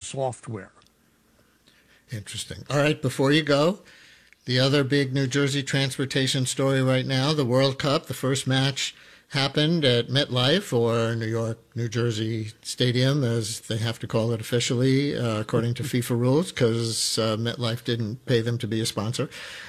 software. Interesting. All right, before you go, the other big New Jersey transportation story right now, the World Cup, the first match happened at MetLife, or New York, New Jersey Stadium, as they have to call it officially, according to FIFA rules, because MetLife didn't pay them to be a sponsor.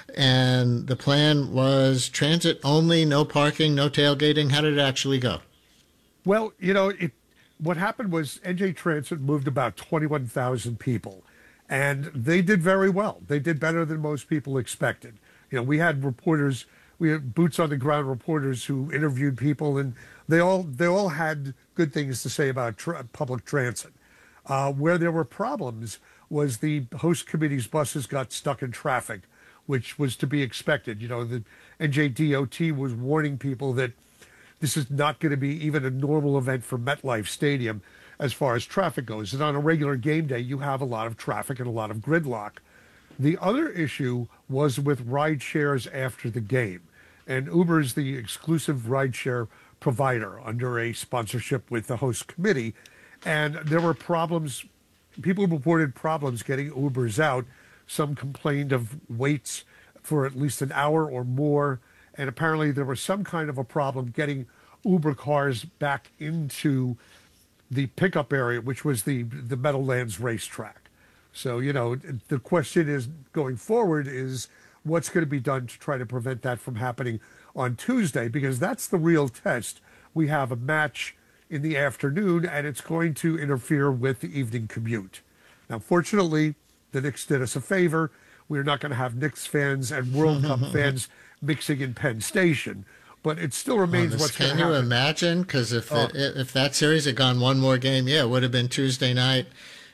And the plan was transit only, no parking, no tailgating. How did it actually go? Well, what happened was NJ Transit moved about 21,000 people, and they did very well. They did better than most people expected. We had reporters. We had boots on the ground reporters who interviewed people, and they all had good things to say about public transit. Where there were problems was the host committee's buses got stuck in traffic, which was to be expected. The NJDOT was warning people that this is not going to be even a normal event for MetLife Stadium as far as traffic goes. And on a regular game day, you have a lot of traffic and a lot of gridlock. The other issue was with ride shares after the game. And Uber is the exclusive rideshare provider under a sponsorship with the host committee. And there were problems. People reported problems getting Ubers out. Some complained of waits for at least an hour or more. And apparently there was some kind of a problem getting Uber cars back into the pickup area, which was the Meadowlands racetrack. So, the question is going forward is, what's going to be done to try to prevent that from happening on Tuesday? Because that's the real test. We have a match in the afternoon, and it's going to interfere with the evening commute. Now, fortunately, the Knicks did us a favor. We're not going to have Knicks fans and World Cup fans mixing in Penn Station. But it still remains what's going to happen. Can you imagine? Because if that series had gone one more game, it would have been Tuesday night,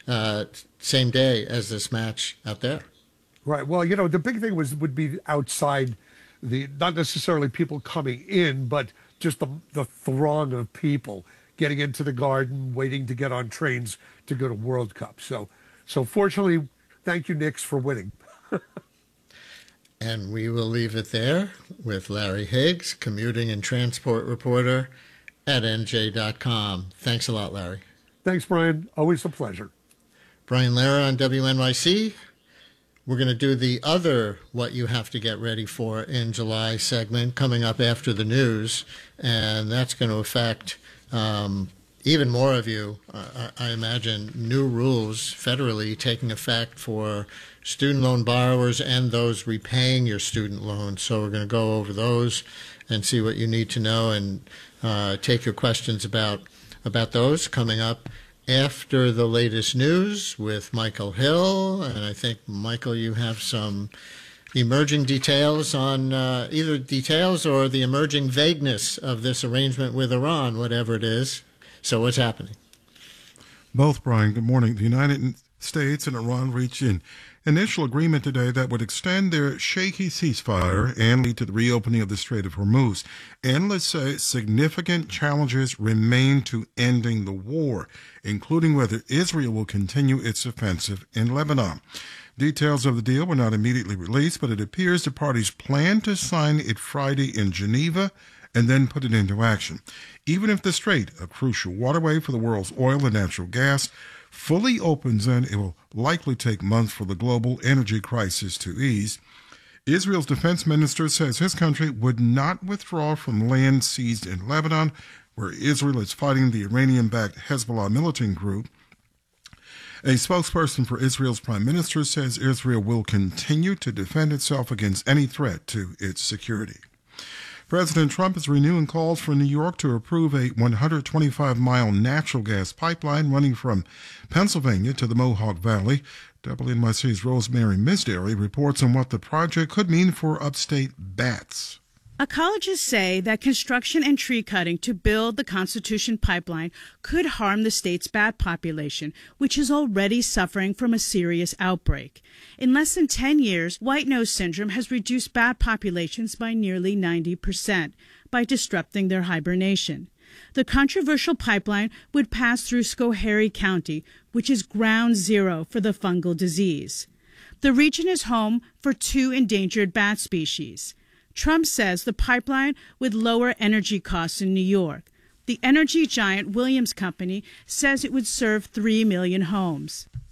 same day as this match out there. Right. Well, the big thing would be outside, not necessarily people coming in, but just the throng of people getting into the Garden, waiting to get on trains to go to World Cup. So fortunately, thank you, Knicks, for winning. And we will leave it there with Larry Higgs, commuting and transport reporter at NJ.com. Thanks a lot, Larry. Thanks, Brian. Always a pleasure. Brian Lara on WNYC. We're going to do the other What You Have to Get Ready For in July segment coming up after the news, and that's going to affect even more of you. I imagine new rules federally taking effect for student loan borrowers and those repaying your student loans. So we're going to go over those and see what you need to know and take your questions about those coming up after the latest news with Michael Hill. And I think, Michael, you have some emerging details on either details or the emerging vagueness of this arrangement with Iran, whatever it is. So what's happening? Both, Brian. Good morning. The United States and Iran reached an initial agreement today that would extend their shaky ceasefire and lead to the reopening of the Strait of Hormuz. Analysts say significant challenges remain to ending the war, including whether Israel will continue its offensive in Lebanon. Details of the deal were not immediately released, but it appears the parties plan to sign it Friday in Geneva and then put it into action. Even if the strait, a crucial waterway for the world's oil and natural gas, fully opens, then it will likely take months for the global energy crisis to ease. Israel's defense minister says his country would not withdraw from land seized in Lebanon, where Israel is fighting the Iranian-backed Hezbollah militant group. A spokesperson for Israel's prime minister says Israel will continue to defend itself against any threat to its security. President Trump is renewing calls for New York to approve a 125-mile natural gas pipeline running from Pennsylvania to the Mohawk Valley. WNYC's Rosemary Misdary reports on what the project could mean for upstate bats. Ecologists say that construction and tree cutting to build the Constitution Pipeline could harm the state's bat population, which is already suffering from a serious outbreak. In less than 10 years, white nose syndrome has reduced bat populations by nearly 90% by disrupting their hibernation. The controversial pipeline would pass through Schoharie County, which is ground zero for the fungal disease. The region is home for 2 endangered bat species. Trump says the pipeline would lower energy costs in New York. The energy giant Williams Company says it would serve 3 million homes.